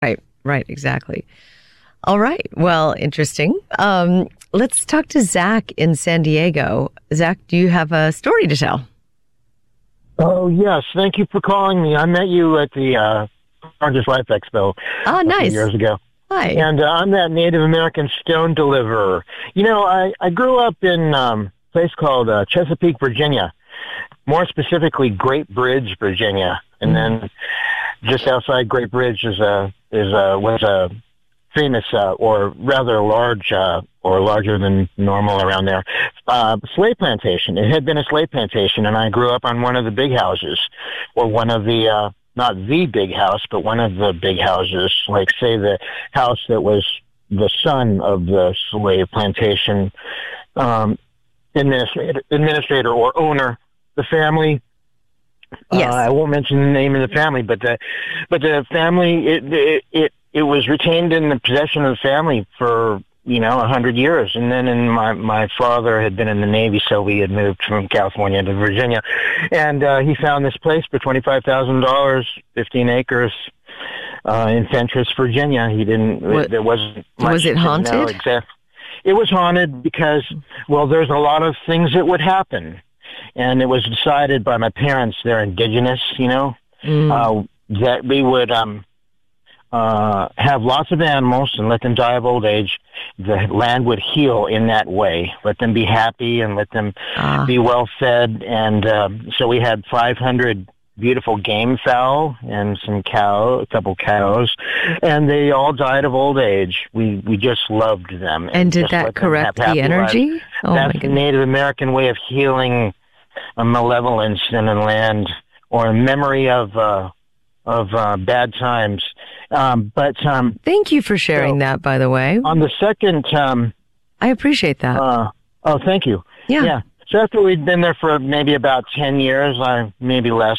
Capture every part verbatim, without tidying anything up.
Right, right, exactly. All right. Well, interesting. Um, let's talk to Zach in San Diego. Zach, do you have a story to tell? Oh, yes. Thank you for calling me. I met you at the uh, Argus Life Expo oh, a nice. few years ago. Hi. And uh, I'm that Native American stone deliverer. You know, I, I grew up in um, a place called uh, Chesapeake, Virginia, more specifically Great Bridge, Virginia. And mm. then just outside Great Bridge is a, is a, was a famous uh, or rather large uh, or larger than normal around there uh, slave plantation. It had been a slave plantation, and I grew up on one of the big houses, or one of the uh, not the big house, but one of the big houses, like say the house that was the son of the slave plantation um, administrator, administrator or owner, the family. Yes. Uh, I won't mention the name of the family, but the but the family it it. it It was retained in the possession of the family for, you know, a hundred years. And then in my, my father had been in the Navy, so we had moved from California to Virginia. And, uh, he found this place for twenty-five thousand dollars, fifteen acres, uh, in Fentress, Virginia. He didn't, what, there wasn't much. Was it haunted? Exact, it was haunted because, well, there's a lot of things that would happen. And it was decided by my parents, they're indigenous, you know, mm. uh, that we would, um, Uh, have lots of animals and let them die of old age. The land would heal in that way. Let them be happy and let them ah. be well fed. And um, so we had five hundred beautiful game fowl and some cow, a couple cows, and they all died of old age. We we just loved them. And, and did that correct the energy? Lives. Oh, That's the Native American way of healing a malevolence in a land or a memory of uh, of uh, bad times. Um, but um, thank you for sharing so, that, by the way. On the second, um, I appreciate that. Uh, oh, thank you. Yeah. Yeah. So after we'd been there for maybe about ten years, I maybe less,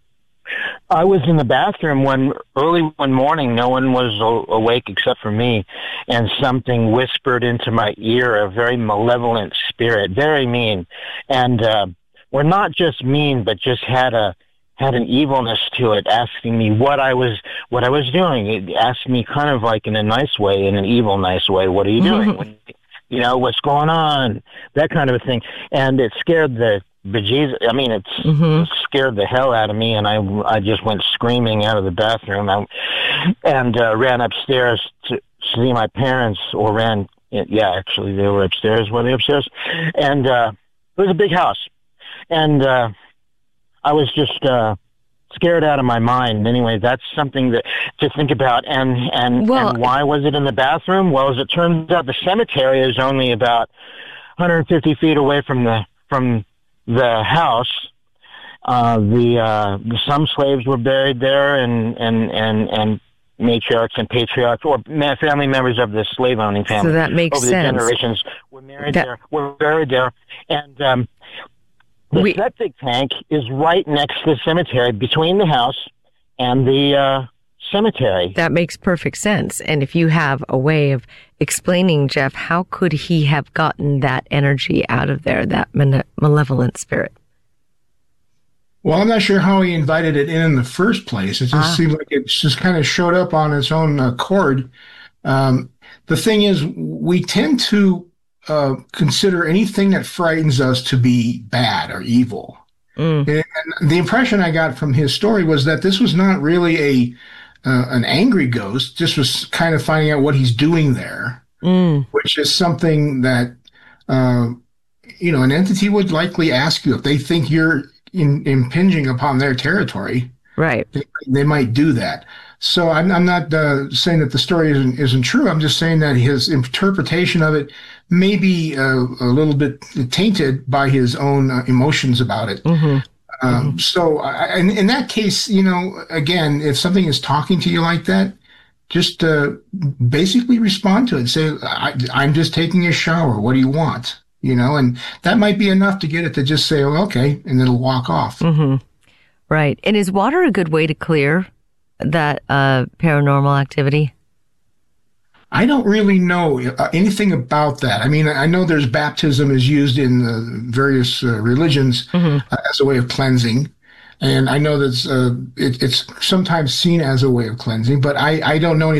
I was in the bathroom one early one morning. No one was a- awake except for me, and something whispered into my ear, a very malevolent spirit, very mean, and uh, we're not just mean, but just had a had an evilness to it, asking me what I was what I was doing. It asked me kind of like in a nice way, in an evil nice way, what are you doing? What, you know, what's going on? That kind of a thing. And it scared the bejesus. I mean, it's, mm-hmm. it scared the hell out of me, and I, I just went screaming out of the bathroom I, and uh, ran upstairs to see my parents, or ran, yeah, actually, they were upstairs. Were they upstairs? And uh, it was a big house. And uh I was just uh, scared out of my mind. Anyway, that's something that to think about. And and, well, and why was it in the bathroom? Well, as it turns out, the cemetery is only about one hundred fifty feet away from the from the house. Uh, the, uh, the some slaves were buried there, and and and and matriarchs and patriarchs, or family members of the slave owning family. So that makes over sense. The generations were married that- there, were buried there, and. Um, The we, septic tank is right next to the cemetery, between the house and the uh, cemetery. That makes perfect sense. And if you have a way of explaining, Jeff, how could he have gotten that energy out of there, that malevolent spirit? Well, I'm not sure how he invited it in in the first place. It just ah. seemed like it just kind of showed up on its own accord. Um, the thing is, we tend to Uh, consider anything that frightens us to be bad or evil. Mm. And the impression I got from his story was that this was not really a uh, an angry ghost. This was kind of finding out what he's doing there, mm. which is something that uh, you know an entity would likely ask you if they think you're in, impinging upon their territory. Right. They, they might do that. So I'm, I'm not uh, saying that the story isn't, isn't true. I'm just saying that his interpretation of it may be uh, a little bit tainted by his own uh, emotions about it. Mm-hmm. Um, mm-hmm. So I, in, in that case, you know, again, if something is talking to you like that, just uh, basically respond to it. Say, I, I'm just taking a shower. What do you want? You know, and that might be enough to get it to just say, oh, okay, and it'll walk off. Mm-hmm. Right. And is water a good way to clear that uh, paranormal activity? I don't really know uh, anything about that. I mean, I know there's baptism is used in uh, various uh, religions mm-hmm. uh, as a way of cleansing. And I know that's uh, it, it's sometimes seen as a way of cleansing, but I, I don't know anything